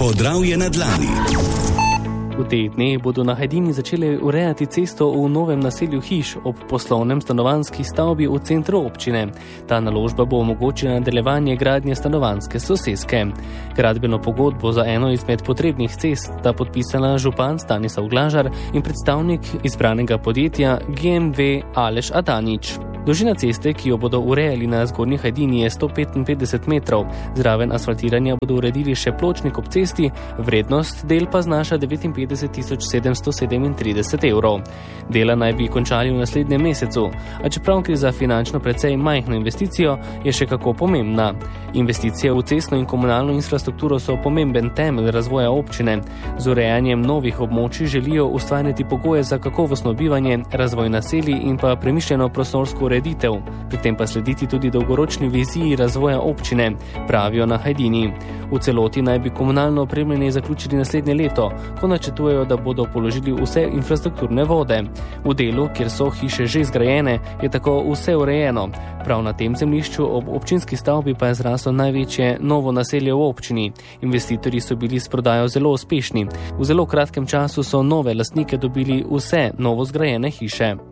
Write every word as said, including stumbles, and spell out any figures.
Podravje na dlani. V teh dneh bodo na Hajdini začeli urejati cesto v novem naselju hiš ob poslovnem stanovanjski stavbi v centru občine. Ta naložba bo omogočila nadaljevanje gradnje stanovanjske soseske. Gradbeno pogodbo za eno izmed potrebnih cest sta podpisala župan Stanislav Glažar in predstavnik izbranega podjetja G M V Aleš Adanič. Dolžina ceste, ki jo bodo urejali na Zgornji Hajdini, je sto petinpetdeset metrov. Zraven asfaltiranja bodo uredili še pločnik ob cesti, vrednost del pa znaša devetinpetdeset tisoč sedemsto sedemintrideset evrov. Dela naj bi končali v naslednjem mesecu, a čeprav gre za finančno precej majhno investicijo, je še kako pomembna. Investicije v cestno in komunalno infrastrukturo so pomemben temelj razvoja občine. Z urejanjem novih območij želijo ustvarjati pogoje za kakovostno bivanje, razvoj naselij in pa premišljeno prostorsko ureditev. Pri tem pa slediti tudi dolgoročni viziji razvoja občine, pravijo na Hajdini. V celoti naj bi komunalno opremljanje zaključili naslednje leto, ko načrtujejo, da bodo položili vse infrastrukturne vode. V delu, kjer so hiše že zgrajene, je tako vse urejeno. Prav na tem zemljišču ob občinski stavbi pa je zraslo največje novo naselje v občini. Investitorji so bili s prodajo zelo uspešni. V zelo kratkem času so nove lastnike dobili vse novo zgrajene hiše.